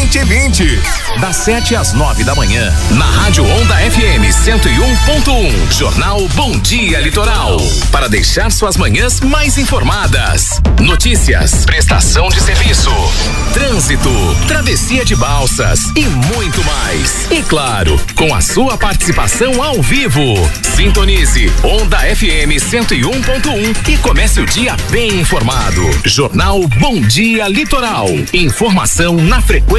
2020. Das 7 às 9 da manhã, na Rádio Onda FM 101.1. Jornal Bom Dia Litoral. Para deixar suas manhãs mais informadas. Notícias, prestação de serviço, trânsito, travessia de balsas e muito mais. E claro, com a sua participação ao vivo. Sintonize Onda FM 101.1 e comece o dia bem informado. Jornal Bom Dia Litoral. Informação na frequência